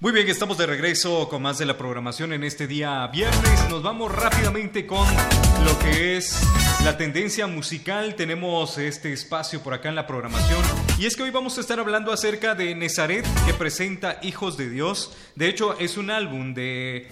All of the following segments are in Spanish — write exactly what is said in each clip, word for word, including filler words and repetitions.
Muy bien, estamos de regreso con más de la programación en este día viernes. Nos vamos rápidamente con lo que es la tendencia musical. Tenemos este espacio por acá en la programación y es que hoy vamos a estar hablando acerca de Nazaret, que presenta Hijos de Dios. De hecho, es un álbum de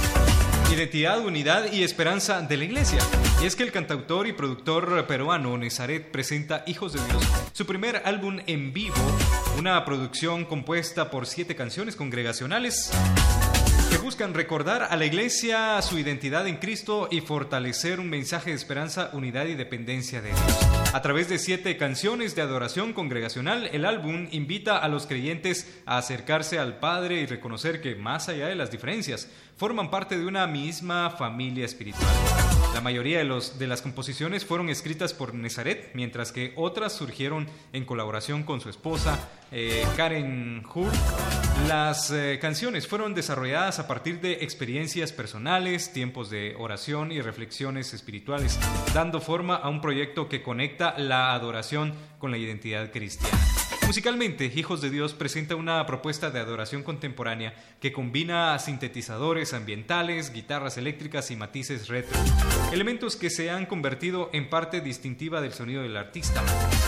identidad, unidad y esperanza de la iglesia. Y es que el cantautor y productor peruano Nazaret presenta Hijos de Dios, su primer álbum en vivo, una producción compuesta por siete canciones congregacionales que buscan recordar a la iglesia su identidad en Cristo y fortalecer un mensaje de esperanza, unidad y dependencia de Dios. A través de siete canciones de adoración congregacional, el álbum invita a los creyentes a acercarse al Padre y reconocer que, más allá de las diferencias, forman parte de una misma familia espiritual. La mayoría de, los, de las composiciones fueron escritas por Nazaret, mientras que otras surgieron en colaboración con su esposa, eh, Karen Hull. Las eh, canciones fueron desarrolladas a partir de experiencias personales, tiempos de oración y reflexiones espirituales, dando forma a un proyecto que conecta la adoración con la identidad cristiana. Musicalmente, Hijos de Dios presenta una propuesta de adoración contemporánea que combina sintetizadores ambientales, guitarras eléctricas y matices retro, elementos que se han convertido en parte distintiva del sonido del artista.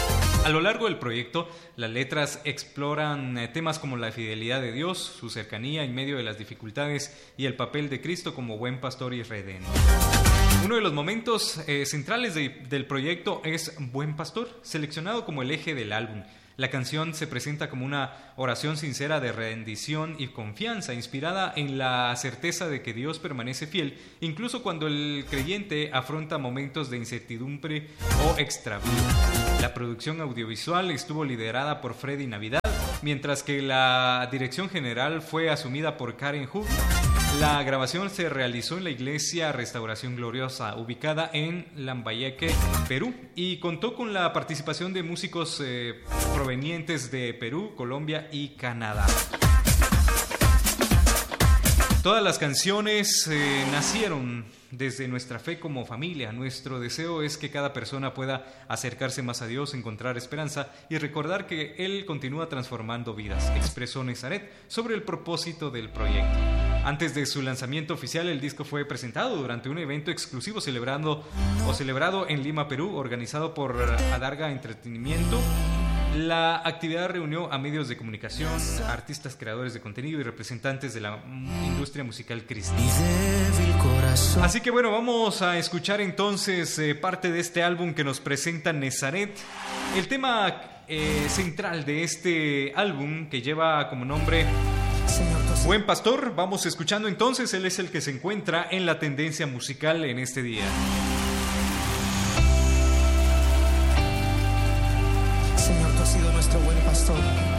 A lo largo del proyecto, las letras exploran temas como la fidelidad de Dios, su cercanía en medio de las dificultades y el papel de Cristo como buen pastor y redentor. Uno de los momentos eh, centrales de, del proyecto es Buen Pastor, seleccionado como el eje del álbum. La canción se presenta como una oración sincera de rendición y confianza, inspirada en la certeza de que Dios permanece fiel, incluso cuando el creyente afronta momentos de incertidumbre o extravío. La producción audiovisual estuvo liderada por Freddy Navidad, mientras que la dirección general fue asumida por Karen Hull. La grabación se realizó en la iglesia Restauración Gloriosa, ubicada en Lambayeque, Perú, y contó con la participación de músicos eh, provenientes de Perú, Colombia y Canadá. Todas las canciones eh, nacieron desde nuestra fe como familia. Nuestro deseo es que cada persona pueda acercarse más a Dios, encontrar esperanza y recordar que Él continúa transformando vidas, expresó Nazaret sobre el propósito del proyecto. Antes de su lanzamiento oficial, el disco fue presentado durante un evento exclusivo celebrando o celebrado en Lima, Perú, organizado por Adarga Entretenimiento. La actividad reunió a medios de comunicación, artistas, creadores de contenido y representantes de la industria musical cristiana. Así que bueno, vamos a escuchar entonces eh, parte de este álbum que nos presenta Nazaret. El tema eh, central de este álbum, que lleva como nombre Buen Pastor, vamos escuchando entonces. Él es el que se encuentra en la tendencia musical en este día. Señor, tú has sido nuestro buen pastor.